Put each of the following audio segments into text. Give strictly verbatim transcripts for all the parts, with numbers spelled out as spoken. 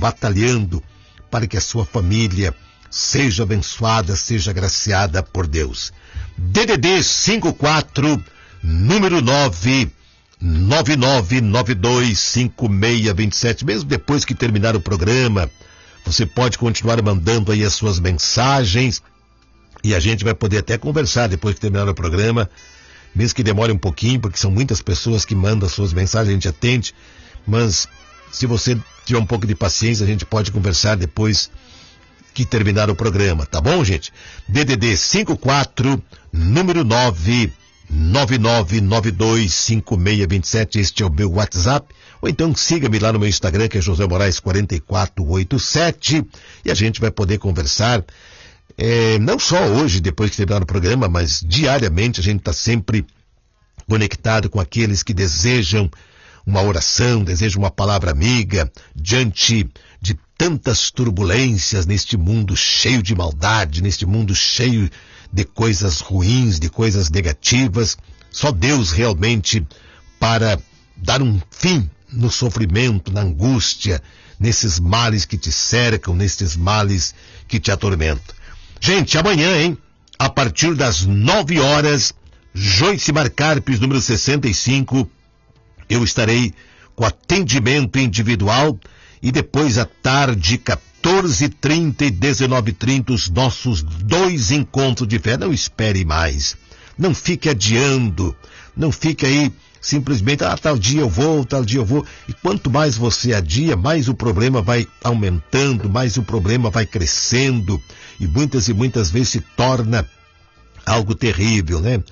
batalhando para que a sua família seja abençoada, seja agraciada por Deus. D D D cinco quatro, número nove nove nove nove dois cinco seis dois sete. Mesmo depois que terminar o programa, você pode continuar mandando aí as suas mensagens e a gente vai poder até conversar depois que terminar o programa, mesmo que demore um pouquinho, porque são muitas pessoas que mandam as suas mensagens, a gente atende, mas se você tiver um pouco de paciência, a gente pode conversar depois que terminar o programa, tá bom, gente? D D D cinco quatro, número nove nove nove nove dois cinco seis dois sete, este é o meu WhatsApp, ou então siga-me lá no meu Instagram, que é José Moraes quatro quatro oito sete, e a gente vai poder conversar, é, não só hoje, depois que terminar o programa, mas diariamente a gente está sempre conectado com aqueles que desejam uma oração, desejam uma palavra amiga, diante de tantas turbulências neste mundo cheio de maldade, neste mundo cheio de coisas ruins, de coisas negativas. Só Deus realmente para dar um fim no sofrimento, na angústia, nesses males que te cercam, nesses males que te atormentam. Gente, amanhã, hein? A partir das nove horas, Joyce Marcarpes, número sessenta e cinco, eu estarei com atendimento individual e depois à tarde, quatorze e trinta e dezenove e trinta, os nossos dois encontros de fé. Não espere mais, não fique adiando, não fique aí simplesmente, ah, tal dia eu vou, tal dia eu vou. E quanto mais você adia, mais o problema vai aumentando, mais o problema vai crescendo e muitas e muitas vezes se torna algo terrível, né?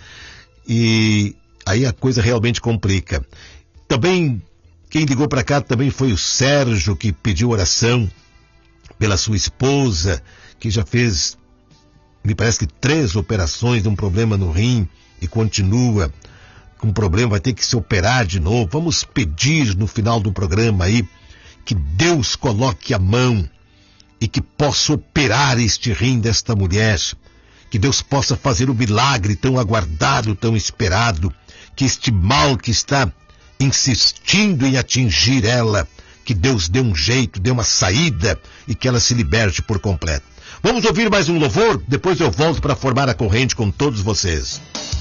E aí a coisa realmente complica. Também, quem ligou para cá também foi o Sérgio, que pediu oração pela sua esposa, que já fez, me parece que três operações de um problema no rim e continua com problema, vai ter que se operar de novo. Vamos pedir no final do programa aí que Deus coloque a mão e que possa operar este rim desta mulher, que Deus possa fazer o milagre tão aguardado, tão esperado, que este mal que está insistindo em atingir ela, que Deus dê um jeito, dê uma saída e que ela se liberte por completo. Vamos ouvir mais um louvor, depois eu volto para formar a corrente com todos vocês.